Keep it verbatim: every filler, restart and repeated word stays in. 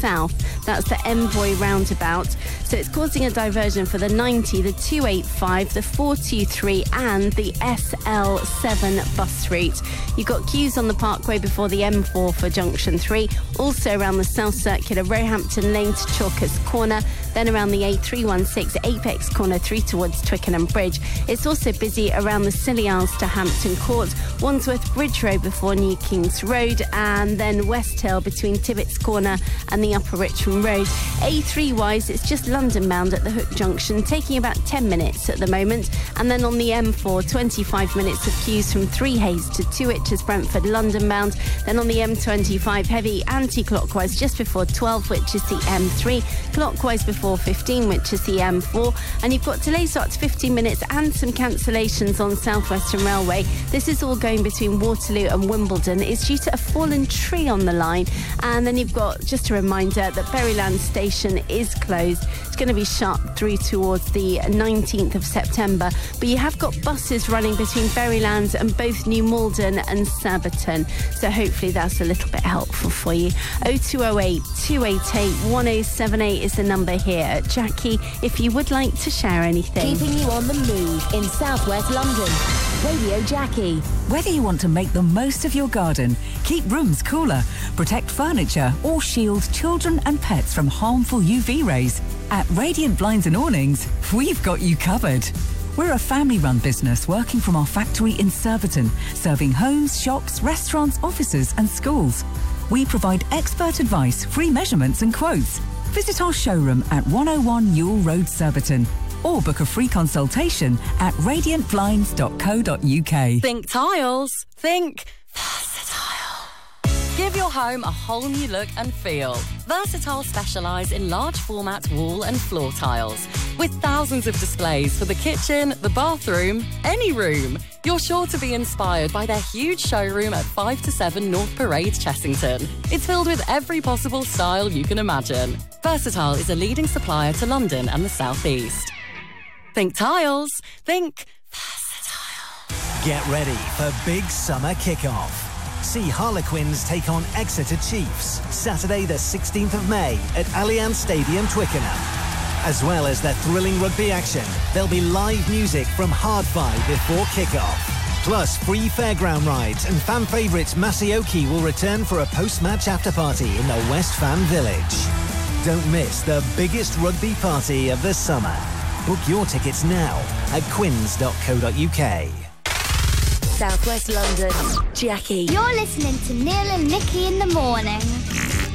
south. That's the Envoy roundabout. So it's causing a diversion for the ninety, the two eighty-five, the four two three and the S L seven bus route. You've got queues on the Parkway before the M four for junction three, also around the South Circular, Roehampton Lane to Chalkers Corner, then around the A three sixteen, Apex Corner through towards Twickenham Bridge. It's also busy around the Scilly Isles to Hampton Court, Wandsworth Bridge Road before New Kings Road, and then West Hill between Tibbets Corner and the Upper Richmond Road. A three wise, it's just London bound at the Hook Junction, taking about ten minutes at the moment. And then on the M four, twenty-five minutes of queues from Three Hayes to Twitches Brentford, London bound. Then on the M twenty-five, heavy anti-clockwise just before twelve, which is the M three, clockwise before fifteen, which is the M four. And you've got delays up to fifteen minutes and some cancellations on South Western Railway. This is all going between Waterloo and Wimbledon. It's due to a fallen tree on the line. And then you've got just a reminder that Berryland Station is closed. It's going to be shut through towards the nineteenth of September. But you have got buses running between Berrylands and both New Malden and Surbiton. So hopefully that's a little bit helpful for you. oh two oh eight, two eight eight, one oh seven eight is the number here. Jackie, if you would like to share anything. Keeping you on the move in South West London. Radio Jackie. Whether you want to make the most of your garden, keep rooms cooler, protect furniture or shield children and pets from harmful U V rays, at Radiant Blinds and Awnings, we've got you covered. We're a family-run business working from our factory in Surbiton, serving homes, shops, restaurants, offices and schools. We provide expert advice, free measurements and quotes. Visit our showroom at one oh one Ewell Road, Surbiton, or book a free consultation at radiant blinds dot co dot uk. Think tiles. Think Versatile. Give your home a whole new look and feel. Versatile specialise in large format wall and floor tiles, with thousands of displays for the kitchen, the bathroom, any room. You're sure to be inspired by their huge showroom at five to seven North Parade, Chessington. It's filled with every possible style you can imagine. Versatile is a leading supplier to London and the South East. Think tiles. Think Versatile. Get ready for big summer kickoff. See Harlequins take on Exeter Chiefs Saturday the sixteenth of May at Allianz Stadium, Twickenham. As well as their thrilling rugby action, there'll be live music from Hardfi before kickoff. Plus free fairground rides, and fan favourites Masioki will return for a post-match after-party in the West Fan Village. Don't miss the biggest rugby party of the summer. Book your tickets now at quins dot co dot uk. South West London, Jackie. You're listening to Neil and Nikki in the morning.